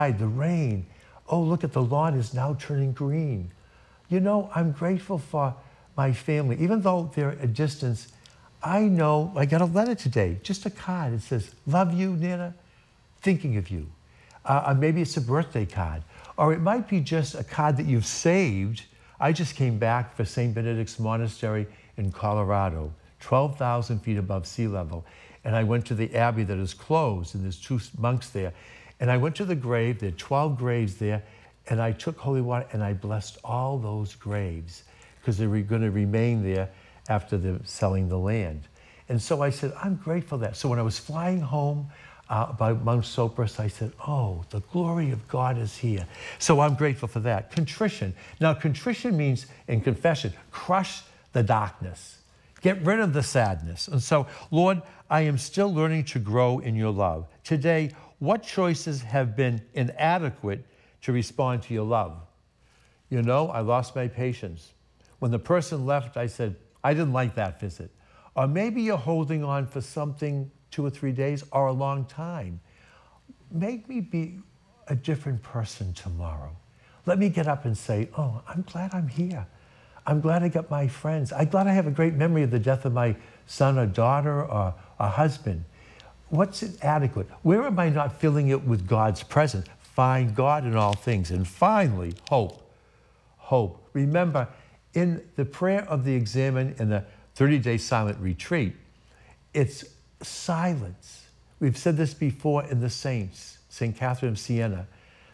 the rain. Oh, look at the lawn is now turning green. You know, I'm grateful for my family. Even though they're a distance, I know I got a letter today, just a card. It says, love you, Nana, thinking of you. Maybe it's a birthday card. Or it might be just a card that you've saved. I just came back for St. Benedict's Monastery in Colorado, 12,000 feet above sea level. And I went to the abbey that is closed, and there's 2 monks there. And I went to the grave, there are 12 graves there, and I took holy water and I blessed all those graves because they were going to remain there after the selling the land. And so I said, I'm grateful for that. So when I was flying home by Mount Sopris, I said, oh, the glory of God is here. So I'm grateful for that. Contrition. Now, contrition means, in confession, crush the darkness. Get rid of the sadness. And so, Lord, I am still learning to grow in your love. Today, what choices have been inadequate to respond to your love? You know, I lost my patience. When the person left, I said, I didn't like that visit. Or maybe you're holding on for something 2 or 3 days or a long time. Make me be a different person tomorrow. Let me get up and say, oh, I'm glad I'm here. I'm glad I got my friends. I'm glad I have a great memory of the death of my son or daughter or a husband. What's inadequate? Where am I not filling it with God's presence? Find God in all things. And finally, hope. Hope. Remember, in the prayer of the examen in the 30-day silent retreat, it's silence. We've said this before in the saints, St. Catherine of Siena.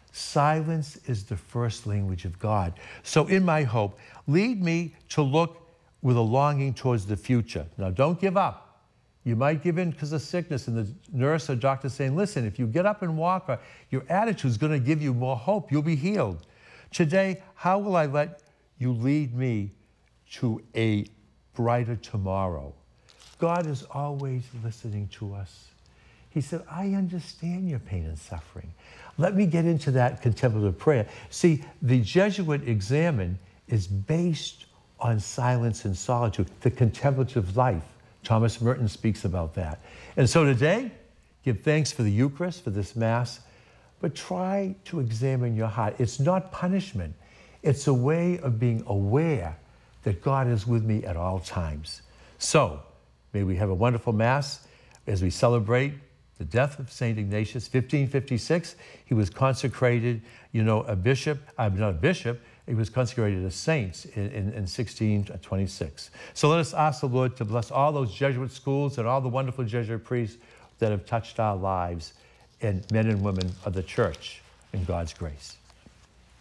Silence is the first language of God. So in my hope, lead me to look with a longing towards the future. Now, don't give up. You might give in because of sickness, and the nurse or doctor saying, listen, if you get up and walk, your attitude is going to give you more hope. You'll be healed. Today, how will I let you lead me to a brighter tomorrow? God is always listening to us. He said, I understand your pain and suffering. Let me get into that contemplative prayer. See, the Jesuit examen is based on silence and solitude, the contemplative life. Thomas Merton speaks about that. And so today, give thanks for the Eucharist, for this Mass, but try to examine your heart. It's not punishment. It's a way of being aware that God is with me at all times. So, may we have a wonderful Mass as we celebrate the death of St. Ignatius, 1556. He was consecrated, a bishop, not a bishop, he was consecrated a saint in 1626. So let us ask the Lord to bless all those Jesuit schools and all the wonderful Jesuit priests that have touched our lives and men and women of the church in God's grace.